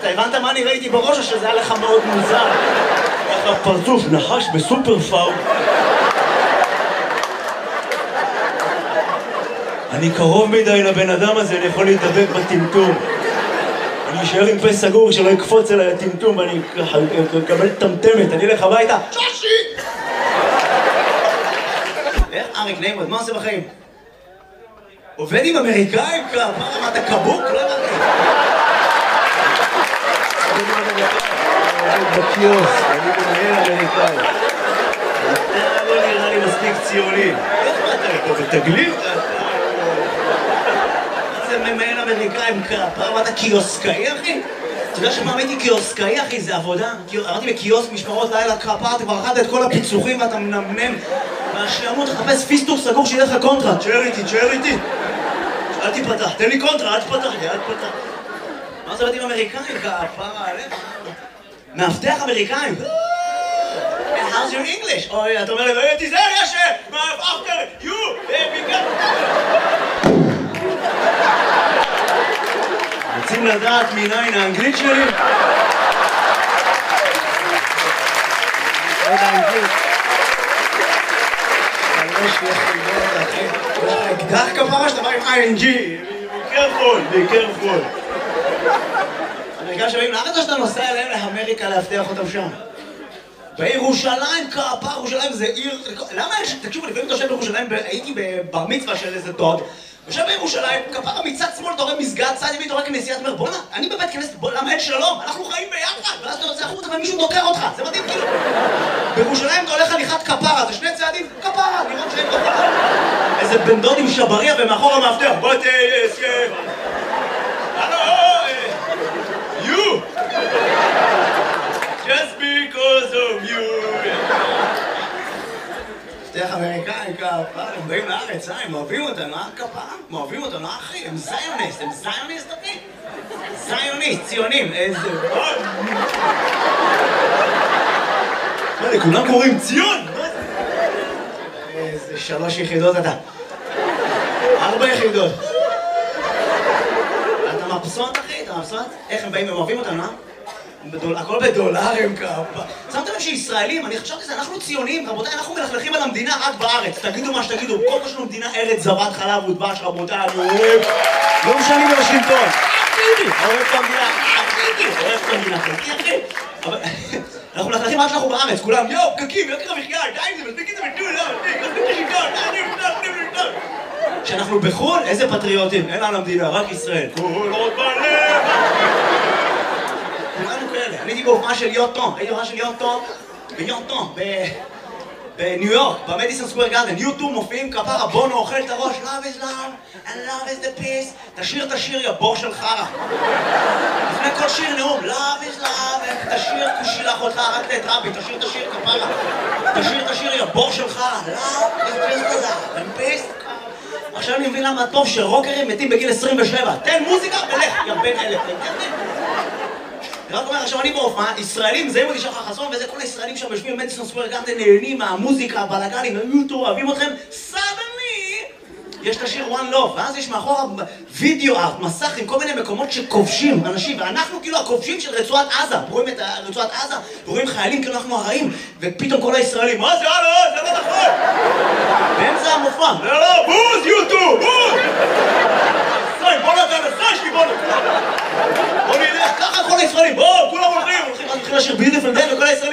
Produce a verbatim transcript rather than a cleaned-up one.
אתה הבנת מה אני ראיתי בראש או שזה היה לך מאוד מוזר? איך הפרצוף נחש בסופר פאול. אני קרוב מדי לבן אדם הזה, אני יכול להתדבק בטמטום. אני אשאר עם פה סגור שלא יקפוץ אליי הטמטום ואני אקבל טמטמת, אני אלך הביתה. שושי! איך אריק נעימות, מה עושה בחיים? עובד עם אמריקאים? מה, אתה קבוק? לא הבנתי. בקיוס, אני מנהל אמריקאי. אתה לא נראה לי מספיק ציוני. איך מה אתה איתו? בתגלית? זה ממהל אמריקאים כפה, מה אתה קיוסקאי אחי? אתה יודע שפעם הייתי קיוסקאי אחי, זה עבודה? אמרתי בקיוסק משמרות לילה כפה, אתה כבר אכלת את כל הפיצוחים ואתה מנמנם והשעמות תחפש פיסטוק סגור שיהיה לך קונטרה. תשאר איתי, תשאר איתי. אל תיפתח, תן לי קונטרה, אל תפתח לי, אל תפתח. מה זה בתים אמריקאים כפה עליך? מאבטח אמריקאים? How's your English? אוי, אתה אומר לי, תיזהר יש, after you, baby. רוצים לדעת מניין האנגלית שלי? לא יודע אנגלית. אני יש לי חידות, אחי. יש לך אקדח כפרה שאתה בא עם איי אן ג'י. be careful, be careful. אמריקאים שבאים לארץ או שאתה נוסע אליהם לאמריקה להבטיח אותם שם? בירושלים, כפה, ירושלים זה עיר... למה יש... תקשיבו, לפעמים אתה יושב בירושלים, הייתי בבר מצווה של איזה דוד, יושב בירושלים, כפרה מצד שמאל, אתה רואה מסגד, צד ימין, אתה רואה כנסייה, אתה אומר, בוא'נה, אני בבית כנסת, בוא, למה אין שלום? אנחנו חיים ביחד, ואז אתה יוצא החוצה ומישהו דוקר אותך, זה מדהים כאילו. בירושלים אתה הולך הליכת כפרה, זה שני צעדים, כפרה, לראות שאין כפרה. איזה בן דוד עם שבריה ומאחור המאבטח, בוא תהיה הסכם. הלו, you! Just because of you! שתיך אמריקאים כפה, הם באים לארץ, אה? הם אוהבים אותנו, אה? כפה? הם אוהבים אותנו, אחי? הם זיוניסט, הם זיוניסט, אחי? זיוניסט, ציונים, איזה... מה זה, כולם קוראים ציון? איזה שלוש יחידות אתה. ארבע יחידות. אתה מבסוט, אחי? אתה מבסוט? איך הם באים, הם אוהבים אותנו, אה? הכל בדולרים כפה. שמתם לב שישראלים, אני חשבתי שזה, אנחנו ציונים, רבותיי, אנחנו מלכלכים על המדינה רק בארץ. תגידו מה שתגידו, כל מה שלנו מדינה ארץ זבת חלב ודבש, רבותיי, אני אוהב. לא משנים בוושינגטון. אחיתי, אוהב את המדינה, אחיתי, אוהב את המדינה, אחיתי. אבל אנחנו מלכלכים רק שאנחנו בארץ, כולם, יואו, פקקים, יוקר המחיה, די עם זה, מספיק את זה בטול, לא, מספיק, מספיק לשלטון, די, די, די, די. כשאנחנו בחו"ל, איזה פטריוטים, אין על המדינה, רק ישראל. כל עוד בלב. כולנו כאלה. אני הייתי בהופעה של יוטון, הייתי בהופעה של יוטון ביוטון, בניו יורק, במדיסון סקוור גארדן. יוטו מופיעים כפרה, בונו אוכל את הראש, love is love and love is the peace. תשיר, תשיר, יא בור של חרה. לפני כל שיר נאום, love is love, תשיר, תשילח אותך, רק את רבי, תשיר, תשיר, כפרה. תשיר, תשיר, יא בור של חרה, love is just love and peace. עכשיו אני מבין למה טוב שרוקרים מתים בגיל עשרים ושבע. תן מוזיקה ולך, יא בן אלף. רק אומר, עכשיו אני בהופעה, ישראלים, זה מודי שחר חסון, וזה כל הישראלים שם יושבים במדיסון סקוור גארדן, נהנים מהמוזיקה, הבלגנים, היוטו, אוהבים אתכם, סדני! יש את השיר One Love, ואז יש מאחורה וידאו ארט, מסך עם כל מיני מקומות שכובשים אנשים, ואנחנו כאילו הכובשים של רצועת עזה, רואים את רצועת עזה, ורואים חיילים כאילו אנחנו הרעים, ופתאום כל הישראלים, מה זה? לא, זה לא נכון! באמצע המופע, לא, לא, בוז, יוטו, בוז! בוא נתן, סשקי, בוא נתן! בוא נלך, ככה כל הישראלים, בואו, כולם הולכים, הולכים, הולכים לשיר ביוטיפול דיי, וכל הישראלים